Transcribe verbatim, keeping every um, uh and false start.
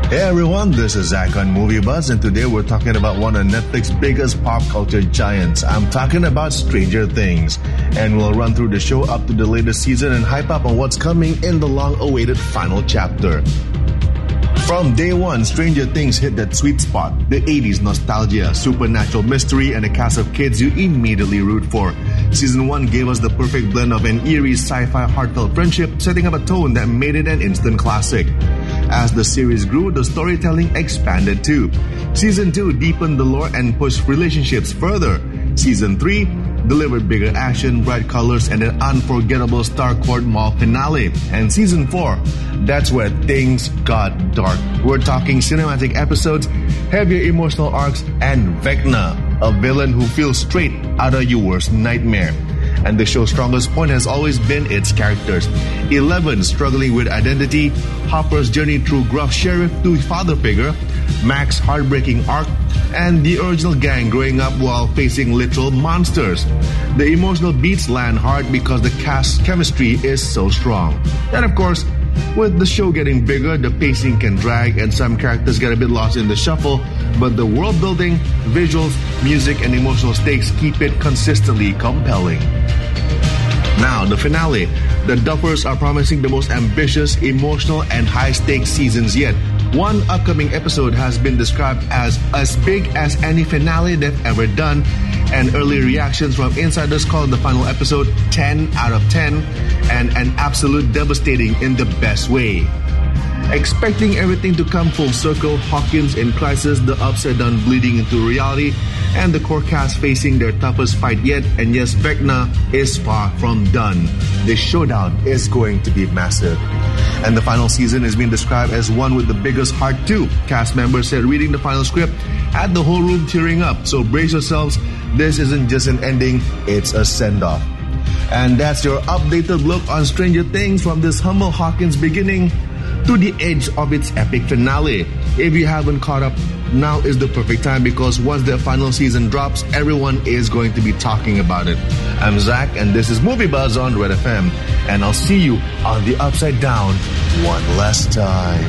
Hey everyone, this is Zach on Movie Buzz, and today we're talking about one of Netflix's biggest pop culture giants. I'm talking about Stranger Things, and we'll run through the show up to the latest season and hype up on what's coming in the long-awaited final chapter. From day one, Stranger Things hit that sweet spot. The eighties nostalgia, supernatural mystery, and a cast of kids you immediately root for. Season one gave us the perfect blend of an eerie sci-fi heartfelt friendship, setting up a tone that made it an instant classic. As the series grew, the storytelling expanded too. Season two deepened the lore and pushed relationships further. Season three delivered bigger action, bright colors, and an unforgettable Starcourt Mall finale. And Season four, that's where things got dark. We're talking cinematic episodes, heavier emotional arcs, and Vecna, a villain who feels straight out of your worst nightmare. And the show's strongest point has always been its characters. Eleven struggling with identity, Hopper's journey through gruff sheriff to father figure, Mac's heartbreaking arc, and the original gang growing up while facing literal monsters. The emotional beats land hard because the cast's chemistry is so strong. And of course, with the show getting bigger, the pacing can drag and some characters get a bit lost in the shuffle, but the world building, visuals, music, and emotional stakes keep it consistently compelling. Now, the finale. The Duffers are promising the most ambitious, emotional, and high-stakes seasons yet. One upcoming episode has been described as as big as any finale they've ever done, and early reactions from insiders called the final episode ten out of ten and an absolute devastating in the best way. Expecting everything to come full circle, Hawkins in crisis, the Upside Down bleeding into reality, and the core cast facing their toughest fight yet, and yes, Vecna is far from done. This showdown is going to be massive. And the final season is being described as one with the biggest heart too. Cast members said reading the final script had the whole room tearing up, so brace yourselves, this isn't just an ending, it's a send-off. And that's your updated look on Stranger Things, from this humble Hawkins beginning to the edge of its epic finale. If you haven't caught up, now is the perfect time, because once the final season drops, everyone is going to be talking about it. I'm Zach, and this is Movie Buzz on Red F M, and I'll see you on the Upside Down one last time.